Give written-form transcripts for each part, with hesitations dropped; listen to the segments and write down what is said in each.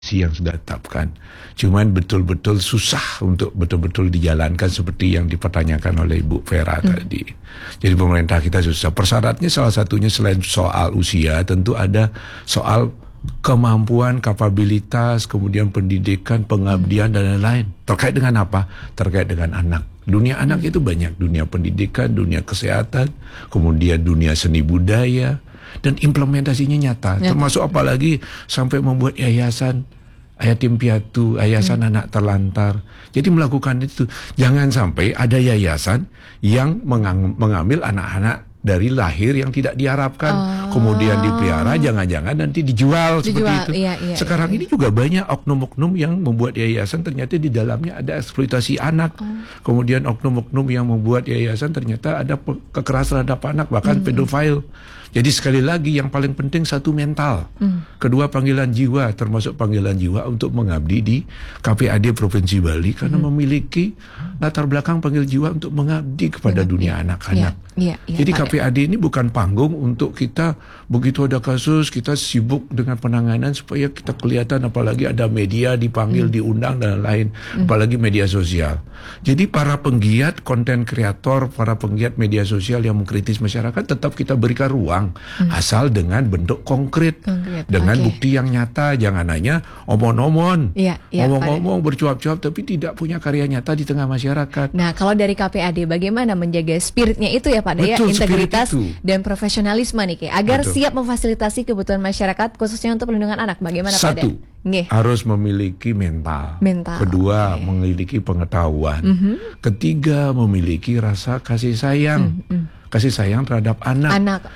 visi yang sudah ditetapkan. Cuman betul-betul susah untuk betul-betul dijalankan seperti yang dipertanyakan oleh Ibu Vera tadi. Jadi pemerintah kita susah. Persyaratnya salah satunya selain soal usia, tentu ada soal kemampuan, kapabilitas, kemudian pendidikan, pengabdian, dan lain-lain. Terkait dengan apa? Terkait dengan anak. Dunia anak itu banyak. Dunia pendidikan, dunia kesehatan, kemudian dunia seni budaya, dan implementasinya nyata. Termasuk apalagi sampai membuat yayasan yatim piatu, yayasan anak terlantar. Jadi melakukan itu. Jangan sampai ada yayasan yang mengambil anak-anak dari lahir yang tidak diharapkan, kemudian dipelihara, jangan-jangan nanti dijual seperti itu. Iya, Sekarang ini juga banyak oknum-oknum yang membuat yayasan ternyata di dalamnya ada eksploitasi anak. Kemudian oknum-oknum yang membuat yayasan ternyata ada kekerasan terhadap anak, bahkan pedofil. Jadi sekali lagi yang paling penting satu mental, kedua panggilan jiwa, termasuk panggilan jiwa untuk mengabdi di KPAD Provinsi Bali karena memiliki latar belakang panggil jiwa untuk mengabdi kepada dunia anak-anak. Jadi KPAD ini bukan panggung untuk kita begitu ada kasus kita sibuk dengan penanganan supaya kita kelihatan, apalagi ada media dipanggil, diundang dan lain, apalagi media sosial. Jadi para penggiat konten kreator, para penggiat media sosial yang mengkritis masyarakat tetap kita berikan ruang, asal dengan bentuk konkret, dengan bukti yang nyata. Jangan hanya omong-omong, ngomong-ngomong bercuap-cuap tapi tidak punya karya nyata di tengah masyarakat. Nah, kalau dari KPAD bagaimana menjaga spiritnya itu ya Pak De, integritas dan profesionalisme nih agar siap memfasilitasi kebutuhan masyarakat khususnya untuk perlindungan anak. Bagaimana Pak De? Satu, harus memiliki mental. Kedua, memiliki pengetahuan. Ketiga, memiliki rasa kasih sayang. Kasih sayang terhadap anak.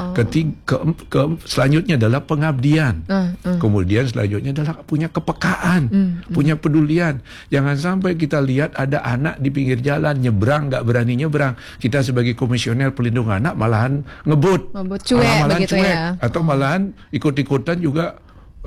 Selanjutnya adalah pengabdian. Kemudian selanjutnya adalah punya kepekaan, punya pedulian. Jangan sampai kita lihat ada anak di pinggir jalan nyebrang, nggak berani nyebrang. Kita sebagai komisioner pelindungan anak malahan ngebut, cuek begitu ya, atau malahan ikut-ikutan juga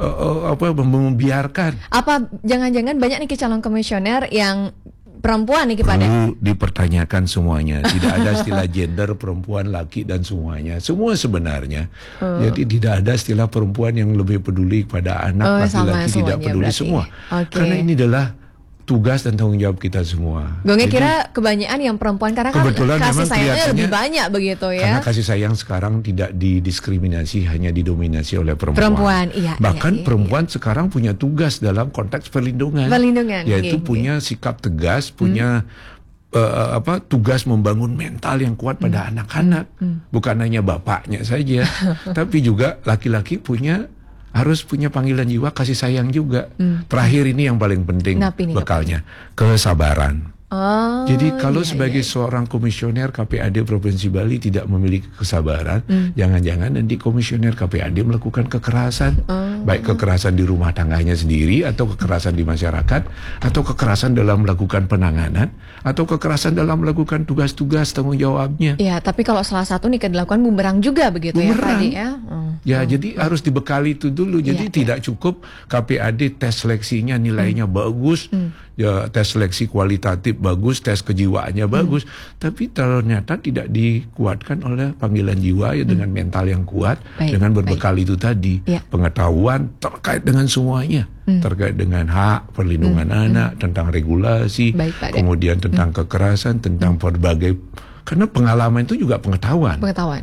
membiarkan. Apa jangan-jangan banyak nih calon komisioner yang perempuan nih Pak De? Perlu dipertanyakan semuanya. Tidak ada istilah gender perempuan, laki dan semuanya. Semua sebenarnya. Jadi tidak ada istilah perempuan yang lebih peduli pada anak, laki-laki tidak peduli berarti. Semua. Karena ini adalah tugas dan tanggung jawab kita semua. Gue kira kebanyakan yang perempuan karena kan kasih sayangnya lebih banyak begitu ya. Karena kasih sayang sekarang tidak didiskriminasi, hanya didominasi oleh perempuan. Bahkan perempuan sekarang punya tugas dalam konteks perlindungan. Yaitu punya sikap tegas, punya tugas membangun mental yang kuat pada anak-anak. Bukan hanya bapaknya saja, tapi juga laki-laki harus punya panggilan jiwa kasih sayang juga. Terakhir ini yang paling penting bekalnya, kesabaran. Jadi kalau sebagai seorang komisioner KPAD Provinsi Bali tidak memiliki kesabaran, jangan-jangan nanti komisioner KPAD melakukan kekerasan, baik kekerasan di rumah tangganya sendiri, atau kekerasan di masyarakat, atau kekerasan dalam melakukan penanganan, atau kekerasan dalam melakukan tugas-tugas tanggung jawabnya. Ya, tapi kalau salah satu nih dilakukan bumerang juga begitu ya Pak De ya. Jadi harus dibekali itu dulu. Jadi tidak cukup KPAD tes seleksinya nilainya bagus, ya tes seleksi kualitatif bagus, tes kejiwaannya bagus, tapi ternyata tidak dikuatkan oleh panggilan jiwa ya dengan mental yang kuat, dengan berbekal itu tadi, pengetahuan terkait dengan semuanya, terkait dengan hak, perlindungan anak, tentang regulasi, kemudian tentang kekerasan, tentang berbagai. Karena pengalaman itu juga pengetahuan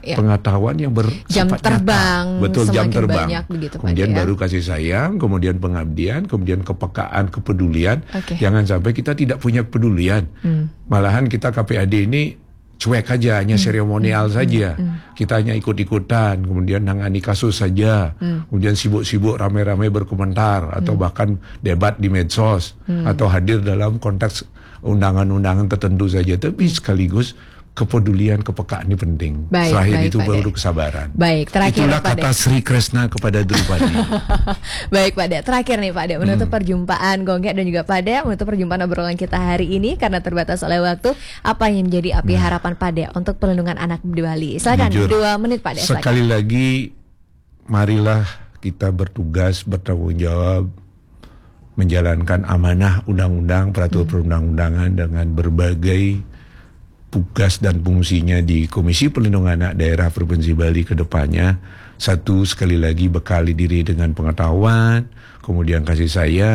yang bersifat jam terbang, nyata. Betul, jam terbang. Begitu, kemudian baru kasih sayang, kemudian pengabdian, kemudian kepekaan, kepedulian. Jangan sampai kita tidak punya kepedulian. Malahan kita KPAD ini cuek aja, hanya seremonial saja. Kita hanya ikut-ikutan, kemudian nangani kasus saja. Kemudian sibuk-sibuk rame-rame berkomentar, atau bahkan debat di medsos, atau hadir dalam konteks undangan-undangan tertentu saja. Tapi sekaligus kepedulian, kepekaan ini penting. Selain itu baru kesabaran. Terakhir itulah Pak kata Sri Kresna kepada Drupadi. Baik Pak De, terakhir nih Pak De, menutup perjumpaan Gongge dan juga Pak De, menutup perjumpaan obrolan kita hari ini karena terbatas oleh waktu. Apa yang menjadi api harapan Pak De untuk perlindungan anak di Bali? Silakan, 2 menit Pak De. Sekali lagi, marilah kita bertugas, bertanggung jawab, menjalankan amanah undang-undang, peraturan perundang-undangan dengan berbagai tugas dan fungsinya di Komisi Perlindungan Anak Daerah Provinsi Bali ke depannya. Satu, sekali lagi bekali diri dengan pengetahuan, kemudian kasih sayang.